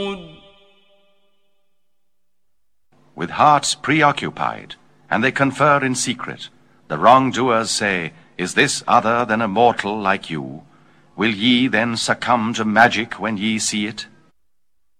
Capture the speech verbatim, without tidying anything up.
With hearts preoccupied, and they confer in secret, the wrongdoers say, "Is this other than a mortal like you? Will ye then succumb to magic when ye see it?"